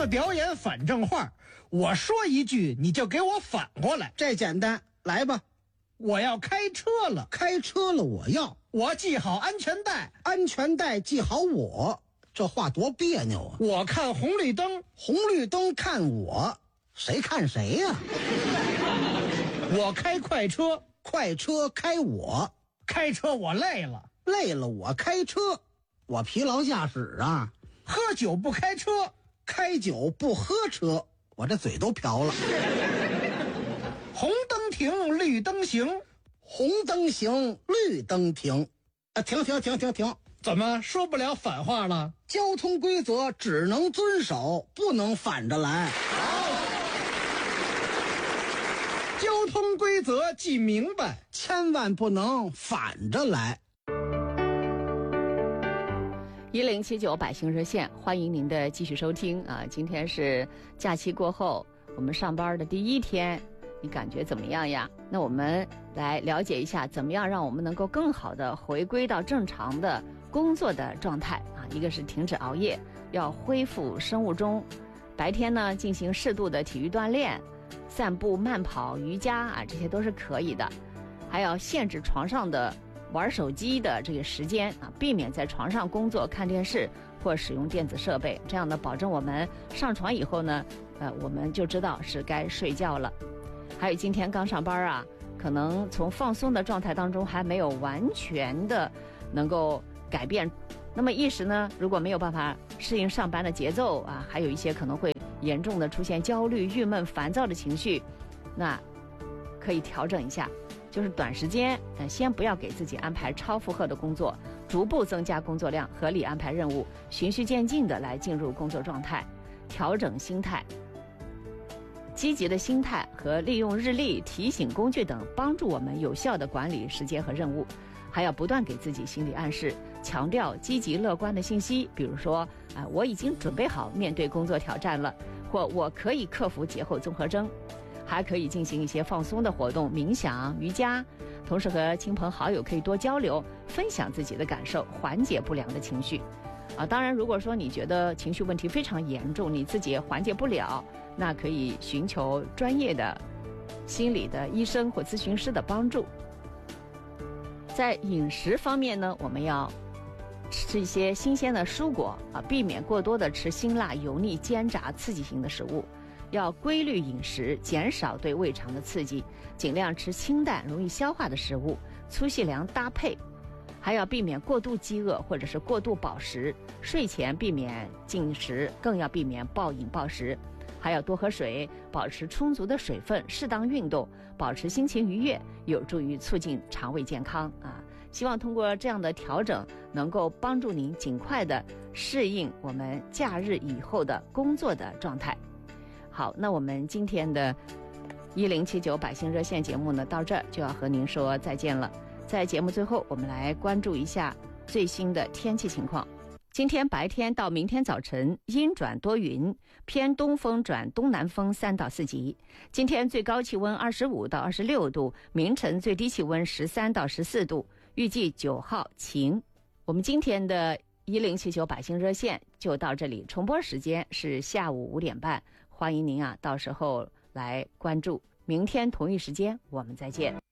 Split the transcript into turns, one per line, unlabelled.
们表演反正话，我说一句你就给我反过来。
这简单，来吧。
我要开车了，
开车了
我系好安全带，
安全带系好我。这话多别扭啊！
我看红绿灯，
红绿灯看我，谁看谁呀？
我开快车，
快车开我，
开车我累了，
累了我开车，我疲劳驾驶啊。
喝酒不开车，
开酒不喝车，我这嘴都瓢了。
红灯停，绿灯行，
红灯行，绿灯停。停！
怎么说不了反话了？
交通规则只能遵守，不能反着来。
交通规则记明白，
千万不能反着来。
1079百姓热线，欢迎您的继续收听啊！今天是假期过后，我们上班的第一天，你感觉怎么样呀？那我们来了解一下，怎么样让我们能够更好的回归到正常的工作的状态啊？一个是停止熬夜，要恢复生物钟，白天呢进行适度的体育锻炼，散步、慢跑、瑜伽啊，这些都是可以的。还要限制床上的玩手机的这个时间啊，避免在床上工作、看电视或使用电子设备，这样呢，保证我们上床以后呢，我们就知道是该睡觉了。还有今天刚上班啊，可能从放松的状态当中还没有完全的能够改变，那么一时呢，如果没有办法适应上班的节奏啊，还有一些可能会严重的出现焦虑、郁闷、烦躁的情绪，那可以调整一下。就是短时间，先不要给自己安排超负荷的工作，逐步增加工作量，合理安排任务，循序渐进的来进入工作状态，调整心态。积极的心态和利用日历、提醒工具等，帮助我们有效的管理时间和任务。还要不断给自己心理暗示，强调积极乐观的信息，比如说，我已经准备好面对工作挑战了，或我可以克服节后综合征。还可以进行一些放松的活动，冥想、瑜伽，同时和亲朋好友可以多交流，分享自己的感受，缓解不良的情绪。当然，如果说你觉得情绪问题非常严重，你自己也缓解不了，那可以寻求专业的心理的医生或咨询师的帮助。在饮食方面呢，我们要吃一些新鲜的蔬果啊，避免过多的吃辛辣、油腻、煎炸、刺激性的食物。要规律饮食，减少对胃肠的刺激，尽量吃清淡、容易消化的食物，粗细粮搭配。还要避免过度饥饿或者是过度饱食，睡前避免进食，更要避免暴饮暴食。还要多喝水，保持充足的水分，适当运动，保持心情愉悦，有助于促进肠胃健康啊！希望通过这样的调整，能够帮助您尽快的适应我们假日以后的工作的状态。好，那我们今天的1079百姓热线节目呢，到这儿就要和您说再见了。在节目最后，我们来关注一下最新的天气情况。今天白天到明天早晨阴转多云，偏东风转东南风3到4级。今天最高气温25到26度，明晨最低气温13到14度。预计9号晴。我们今天的1079百姓热线就到这里，重播时间是下午5点半。欢迎您啊，到时候来关注。明天同一时间我们再见。